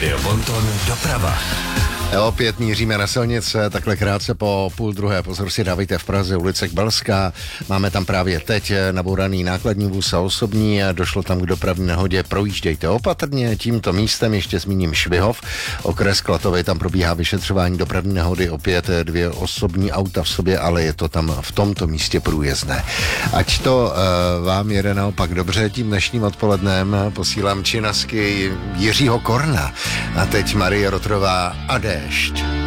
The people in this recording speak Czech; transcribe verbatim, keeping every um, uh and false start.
Rádio Bonton doprava. Opět míříme na silnice, takhle krátce po půl druhé. Pozor si dávejte v Praze, ulice Kbelská. Máme tam právě teď nabouraný nákladní vůz a osobní. Došlo tam k dopravní nehodě, projíždějte opatrně. Tímto místem ještě zmíním Švihov. Okres Klatovy, tam probíhá vyšetřování dopravní nehody. Opět dvě osobní auta v sobě, ale je to tam v tomto místě průjezdné. Ať to uh, vám jede naopak dobře, tím dnešním odpolednem posílám činasky Jiřího Korna. A teď Marie Rotrová a déšť.